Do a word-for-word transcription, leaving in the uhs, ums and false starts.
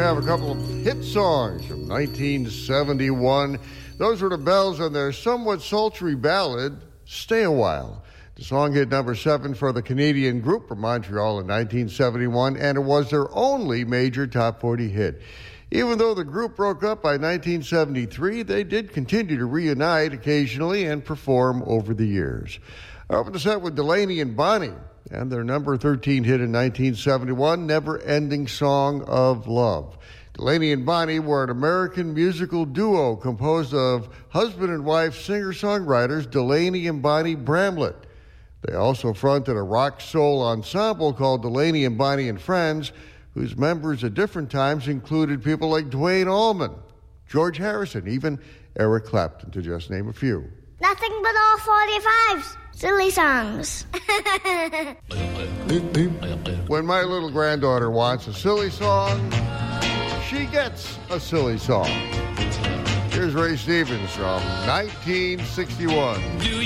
have a couple of hit songs from nineteen seventy-one. Those were the Bells and their somewhat sultry ballad, Stay a While. The song hit number seven for the Canadian group from Montreal in nineteen seventy-one, and it was their only major top forty hit. Even though the group broke up by nineteen seventy-three, they did continue to reunite occasionally and perform over the years. I opened the set with Delaney and Bonnie and their number thirteen hit in nineteen seventy-one, Never Ending Song of Love. Delaney and Bonnie were an American musical duo composed of husband and wife singer-songwriters Delaney and Bonnie Bramlett. They also fronted a rock soul ensemble called Delaney and Bonnie and Friends, whose members at different times included people like Duane Allman, George Harrison, even Eric Clapton, to just name a few. Nothing but all forty-fives. Silly songs. When my little granddaughter wants a silly song, she gets a silly song. Here's Ray Stevens from nineteen sixty-one.